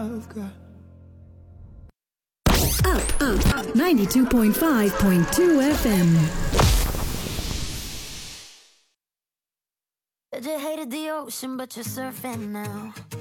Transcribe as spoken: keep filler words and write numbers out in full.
I've got. Up, up, ninety-two point five point two F M. Said you hated the ocean, but you're surfing now.